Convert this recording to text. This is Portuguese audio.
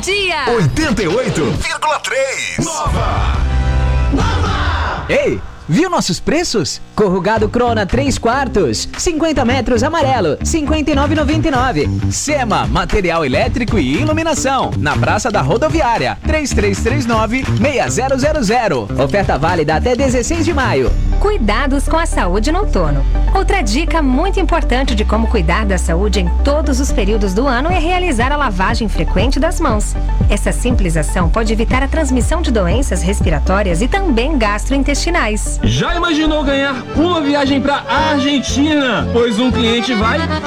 dia! 88,3. Nova! Ei, viu nossos preços? Corrugado Crona 3/4, 50 metros amarelo, R$ 59,99. Sema, material elétrico e iluminação, na Praça da Rodoviária, 3339-6000. Oferta válida até 16 de maio. Cuidados com a saúde no outono. Outra dica muito importante de como cuidar da saúde em todos os períodos do ano é realizar a lavagem frequente das mãos. Essa simples ação pode evitar a transmissão de doenças respiratórias e também gastrointestinais. Já imaginou ganhar uma viagem para Argentina? Pois um cliente vai